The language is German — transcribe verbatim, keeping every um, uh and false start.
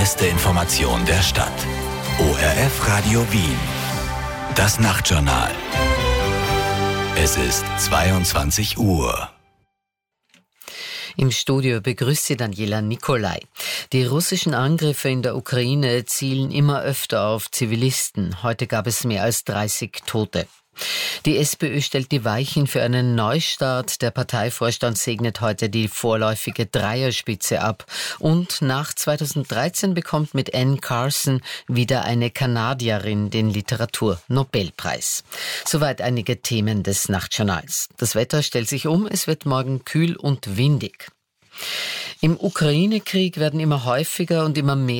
Beste Information der Stadt. O R F Radio Wien. Das Nachtjournal. Es ist zweiundzwanzig Uhr. Im Studio begrüßt sie Daniela Nicolai. Die russischen Angriffe in der Ukraine zielen immer öfter auf Zivilisten. Heute gab es mehr als dreißig Tote. Die SPÖ stellt die Weichen für einen Neustart. Der Parteivorstand segnet heute die vorläufige Dreierspitze ab. Und nach zweitausenddreizehn bekommt mit Anne Carson wieder eine Kanadierin den Literaturnobelpreis. Soweit einige Themen des Nachtjournals. Das Wetter stellt sich um, es wird morgen kühl und windig. Im Ukraine-Krieg werden immer häufiger und immer mehr